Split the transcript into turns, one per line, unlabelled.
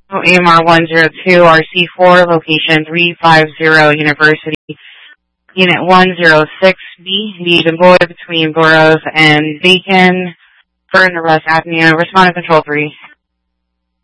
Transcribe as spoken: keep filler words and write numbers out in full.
A M R one zero two, R C four, location three five zero University, Unit one zero six B, the Debois between Burroughs and Bacon, for an arrest apnea, respondent control three.